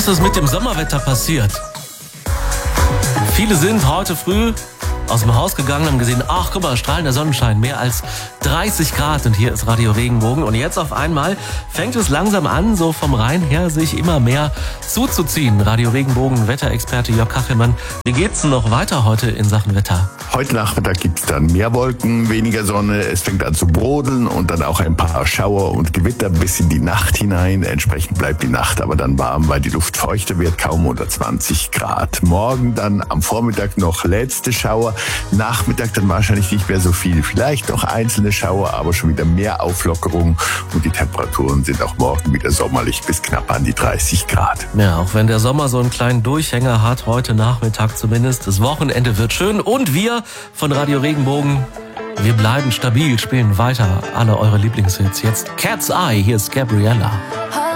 Was ist mit dem Sommerwetter passiert? Viele sind heute früh aus dem Haus gegangen, haben gesehen, ach guck mal, strahlender Sonnenschein, mehr als 30 Grad und hier ist Radio Regenbogen. Und jetzt auf einmal fängt es langsam an, so vom Rhein her sich immer mehr zuzuziehen. Radio Regenbogen, Wetterexperte Jörg Kachelmann. Wie geht's denn noch weiter heute in Sachen Wetter? Heute Nachmittag gibt's dann mehr Wolken, weniger Sonne. Es fängt an zu brodeln und dann auch ein paar Schauer und Gewitter bis in die Nacht hinein. Entsprechend bleibt die Nacht aber dann warm, weil die Luft feuchter wird, kaum unter 20 Grad. Morgen dann am Vormittag noch letzte Schauer. Nachmittag dann wahrscheinlich nicht mehr so viel. Vielleicht noch einzelne Schauer, aber schon wieder mehr Auflockerung. Und die Temperaturen sind auch morgen wieder sommerlich bis knapp an die 30 Grad. Ja, auch wenn der Sommer so einen kleinen Durchhänger hat, heute Nachmittag zumindest. Das Wochenende wird schön und wir von Radio Regenbogen, wir bleiben stabil, spielen weiter alle eure Lieblingshits. Jetzt Cat's Eye, hier ist Gabriella.